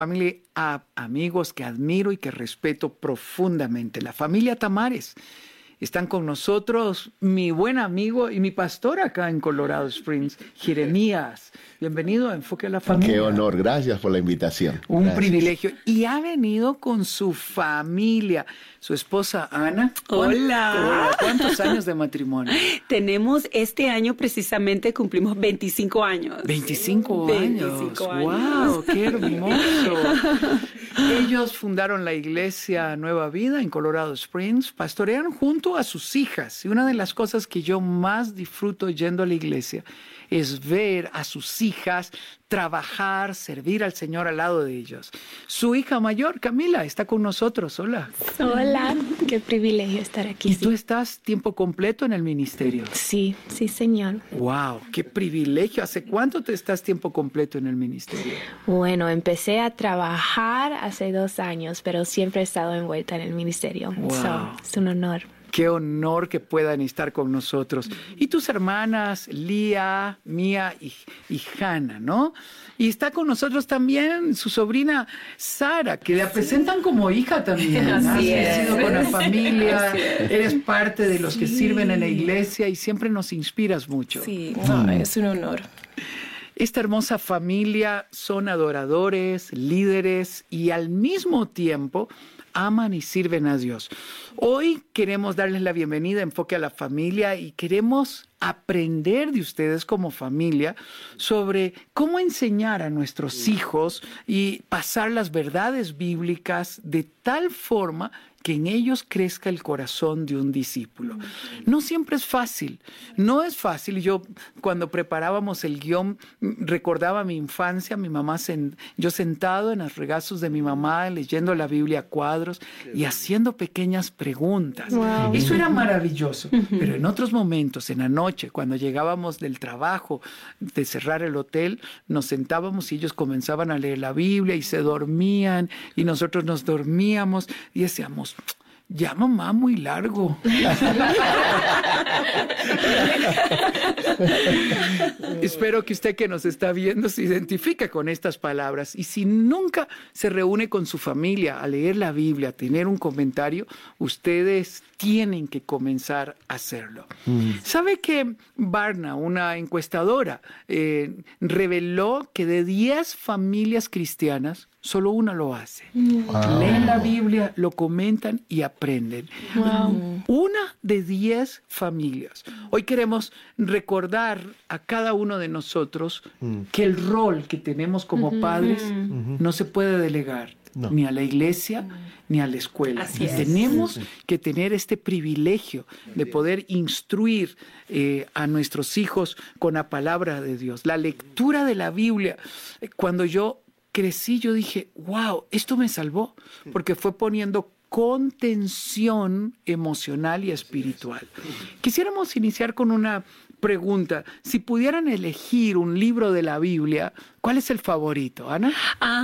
familia, a amigos que admiro y que respeto profundamente, la familia Tamares. Están con nosotros mi buen amigo y mi pastor acá en Colorado Springs, Jeremías. Bienvenido a Enfoque a la Familia. Qué honor, gracias por la invitación. Un privilegio. Y ha venido con su familia, su esposa Ana. Hola. ¿Cuántos años de matrimonio? Tenemos este año precisamente, cumplimos 25 años. 25 años. 25 años. ¡Wow! ¡Qué hermoso! Ellos fundaron la iglesia Nueva Vida en Colorado Springs, pastorean junto a sus hijas. Y una de las cosas que yo más disfruto yendo a la iglesia es ver a sus hijas trabajar, servir al Señor al lado de ellos. Su hija mayor, Camila, está con nosotros. Hola. Hola, qué privilegio estar aquí. ¿Y tú estás tiempo completo en el ministerio? Sí, señor. ¡Wow! ¡Qué privilegio! ¿Hace cuánto te estás tiempo completo en el ministerio? Bueno, empecé a trabajar hace 2 años, pero siempre he estado envuelta en el ministerio. Wow. Es un honor. Qué honor que puedan estar con nosotros. Y tus hermanas, Lía, Mía y Hannah, ¿no? Y está con nosotros también su sobrina Sara, que la presentan como hija también. Así Has crecido es. con la familia, eres parte de los que sirven en la iglesia y siempre nos inspiras mucho. Sí, es un honor. Esta hermosa familia son adoradores, líderes y al mismo tiempo aman y sirven a Dios. Hoy queremos darles la bienvenida a Enfoque a la Familia y queremos aprender de ustedes como familia sobre cómo enseñar a nuestros hijos y pasar las verdades bíblicas de tal forma que en ellos crezca el corazón de un discípulo. No siempre es fácil, no es fácil. Yo cuando preparábamos el guión recordaba mi infancia, mi mamá, yo sentado en los regazos de mi mamá leyendo la Biblia a cuadros y haciendo pequeñas preguntas. Wow. Eso era maravilloso, pero en otros momentos, en la noche, cuando llegábamos del trabajo, de cerrar el hotel, nos sentábamos y ellos comenzaban a leer la Biblia y se dormían y nosotros nos dormíamos y decíamos, ya mamá, muy largo. Espero que usted que nos está viendo se identifique con estas palabras y si nunca se reúne con su familia a leer la Biblia, a tener un comentario, ustedes tienen que comenzar a hacerlo. ¿Sabe que Barna, una encuestadora, reveló que de 10 familias cristianas, solo una lo hace? Wow. Leen la Biblia, lo comentan y aprenden. Wow. Una de 10 familias. Hoy queremos recordar a cada uno de nosotros que el rol que tenemos como padres no se puede delegar. No. Ni a la iglesia, ni a la escuela. Así es. Tenemos que tener este privilegio de poder instruir a nuestros hijos con la palabra de Dios. La lectura de la Biblia. Cuando yo crecí, yo dije, wow, esto me salvó, porque fue poniendo contención emocional y espiritual. Quisiéramos iniciar con una pregunta. Si pudieran elegir un libro de la Biblia, ¿cuál es el favorito, Ana?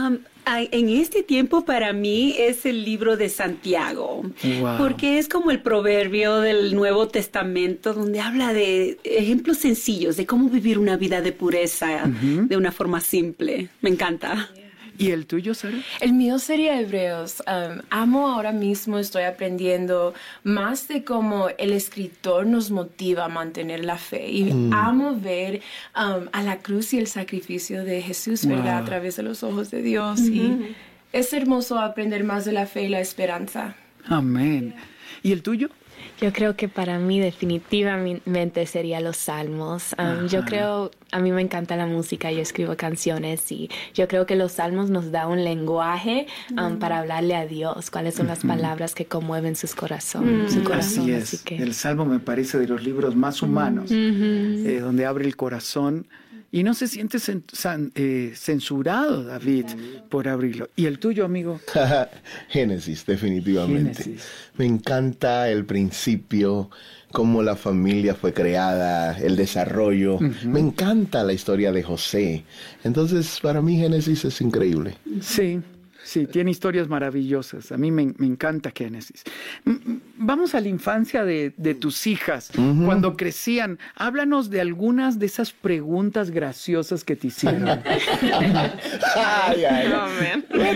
En este tiempo para mí es el libro de Santiago, Wow. porque es como el proverbio del Nuevo Testamento donde habla de ejemplos sencillos de cómo vivir una vida de pureza de una forma simple. Me encanta. ¿Y el tuyo, Sara? El mío sería Hebreos. Amo ahora mismo, estoy aprendiendo más de cómo el escritor nos motiva a mantener la fe. Y amo ver a la cruz y el sacrificio de Jesús, ¿verdad? Wow. A través de los ojos de Dios. Y es hermoso aprender más de la fe y la esperanza. Amén. ¿Y el tuyo? Yo creo que para mí definitivamente sería los salmos. Yo creo, a mí me encanta la música, yo escribo canciones y yo creo que los salmos nos da un lenguaje para hablarle a Dios, cuáles son las palabras que conmueven su corazón. Así es. El Salmo me parece de los libros más humanos, donde abre el corazón. Y no se siente censurado, David, por abrirlo. ¿Y el tuyo, amigo? Génesis, definitivamente. Génesis. Me encanta el principio, cómo la familia fue creada, el desarrollo. Me encanta la historia de José. Entonces, para mí Génesis es increíble. Sí. Sí, tiene historias maravillosas. A mí me encanta Génesis. Vamos a la infancia de tus hijas. Cuando crecían, háblanos de algunas de esas preguntas graciosas que te hicieron. Ay. Oh, man.